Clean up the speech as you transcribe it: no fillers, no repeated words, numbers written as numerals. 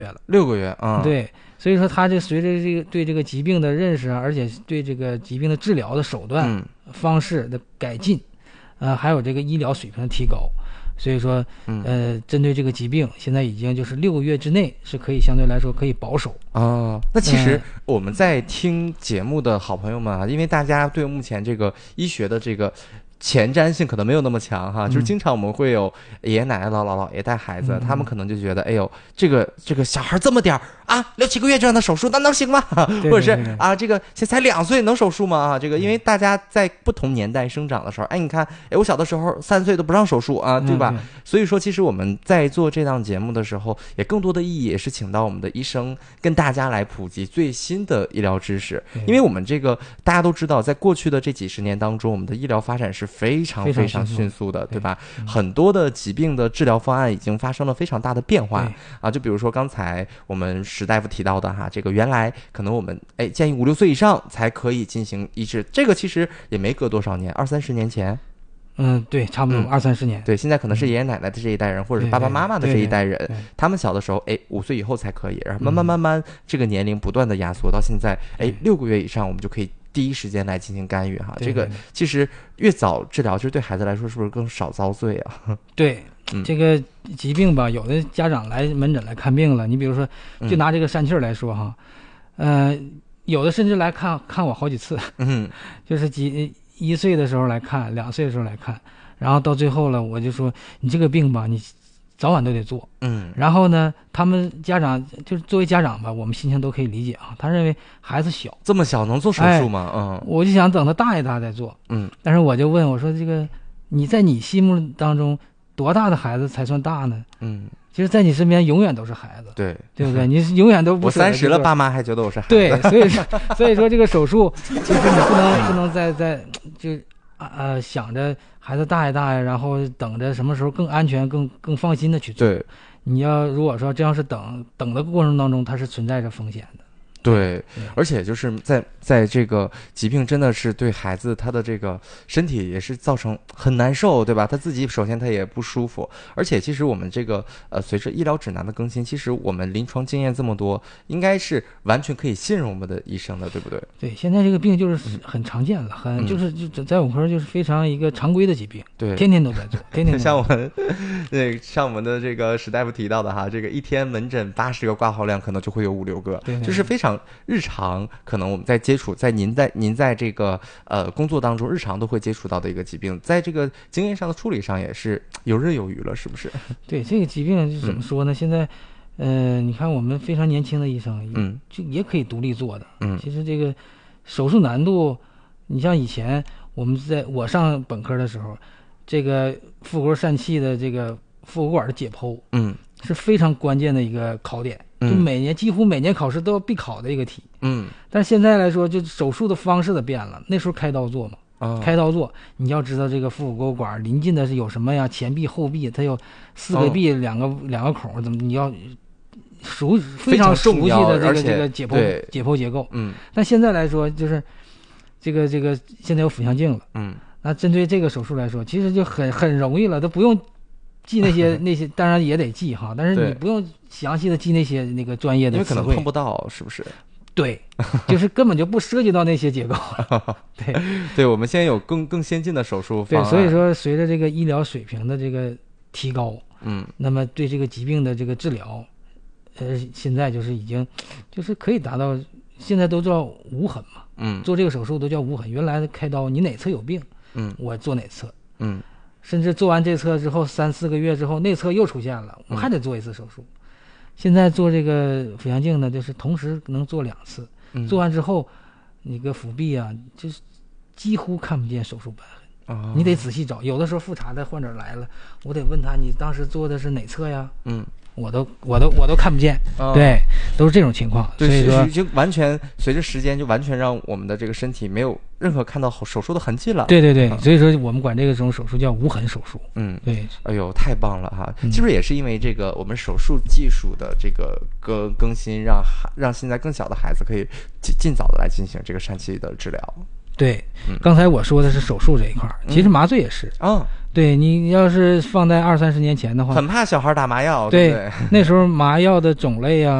了 ，6个月啊， 对，所以说他这随着这个对这个疾病的认识啊，而且对这个疾病的治疗的手段、方式的改进，还有这个医疗水平的提高。所以说，针对这个疾病，现在已经就是6个月之内是可以相对来说可以保守那其实我们在听节目的好朋友们啊，因为大家对目前这个医学的这个前瞻性可能没有那么强哈，就是经常我们会有爷爷奶奶、姥姥姥爷带孩子，他们可能就觉得，哎呦，这个小孩这么点儿啊，6、7个月就让他手术，那能行吗？或者是啊，这个才2岁能手术吗？啊，这个因为大家在不同年代生长的时候，哎，你看，哎，我小的时候3岁都不让手术啊，对吧？所以说，其实我们在做这档节目的时候，也更多的意义也是请到我们的医生跟大家来普及最新的医疗知识，因为我们这个大家都知道，在过去的这几十年当中，我们的医疗发展是非常非常迅速的，对吧？很多的疾病的治疗方案已经发生了非常大的变化啊，就比如说刚才我们史大夫提到的哈，这个原来可能我们建议5、6岁以上才可以进行医治，这个其实也没隔多少年，20、30年前。 对，差不多20、30年。 对，现在可能是爷爷奶奶的这一代人，或者是爸爸妈妈的这一代人，他们小的时候，5岁以后才可以，然后慢慢这个年龄不断的压缩，到现在，6个月以上我们就可以第一时间来进行干预哈。这个其实越早治疗，就是对孩子来说是不是更少遭罪啊？ 对，这个疾病吧，有的家长来门诊来看病了，你比如说，就拿这个疝气来说哈，有的甚至来看我好几次，就是1岁的时候来看，2岁的时候来看，然后到最后了，我就说你这个病吧，你早晚都得做。然后呢，他们家长就是作为家长吧，我们心情都可以理解啊。他认为孩子小， 这么小能做手术吗？ 我就想等他大一大再做。但是我就问我说，这个你在你心目当中多大的孩子才算大呢？其实在你身边永远都是孩子， 对不对？你永远都不我30了，爸妈还觉得我是孩子。 对，所以说这个手术，其实你不能再就想着孩子大呀，然后等着什么时候更安全、更放心的去做。 对， 你要如果说这样是等的过程当中，它是存在着风险的。 对，而且就是在这个疾病真的是对孩子他的这个身体也是造成很难受，对吧？他自己首先他也不舒服，而且其实我们这个随着医疗指南的更新，其实我们临床经验这么多，应该是完全可以信任我们的医生的，对不对？ 对，现在这个病就是很常见了，就在我们科就是非常一个常规的疾病， 对， 天天都在做，天天像我们像我们的这个史大夫提到的哈，这个一天门诊80个挂号量可能就会有5、6个， 对， 就是非常日常，可能我们在接触，在您在这个工作当中日常都会接触到的一个疾病，在这个经验上的处理上也是游刃有余了，是不是？ 对，这个疾病怎么说呢？现在你看我们非常年轻的医生，就也可以独立做的。其实这个手术难度，你像以前我上本科的时候，这个腹股疝气的这个腹股管的解剖，是非常关键的一个考点。就几乎每年考试都要必考的一个题。但是现在来说，就手术的方式的变了，那时候开刀做嘛，开刀做，你要知道这个腹股沟管临近的是有什么呀，前壁后壁，它有4个壁，两个孔，怎么你要非常熟悉的这个解剖结构。但现在来说，就是这个现在有腹腔镜了。那针对这个手术来说，其实就很容易了，都不用记那些，当然也得记哈，但是你不用详细的记那些那个专业的词汇， 因为可能碰不到，是不是？ 对，就是根本就不涉及到那些结构。 对，我们现在有更先进的手术方案。 对，所以说随着这个医疗水平的这个提高，那么对这个疾病的这个治疗，现在就是已经就是可以达到，现在都叫无痕嘛。做这个手术都叫无痕。原来开刀你哪侧有病，我做哪侧。甚至做完这侧之后3、4个月之后，内侧又出现了，我还得做一次手术。现在做这个腹腔镜呢，就是同时能做2次。做完之后，你个腹壁啊，就是几乎看不见手术疤痕。你得仔细找。有的时候复查的患者来了，我得问他你当时做的是哪侧呀？我都看不见。对，都是这种情况。 对， 所以说就完全随着时间就完全让我们的这个身体没有任何看到手术的痕迹了。 对，所以说我们管这种手术叫无痕手术。对。 哎呦，太棒了哈！是不是也是因为这个我们手术技术的这个更新，让现在更小的孩子可以尽早的来进行这个疝气的治疗？ 对，刚才我说的是手术这一块，其实麻醉也是。 对，你要是放在20-30年前的话， 很怕小孩打麻药。 对， 对， 那时候麻药的种类啊。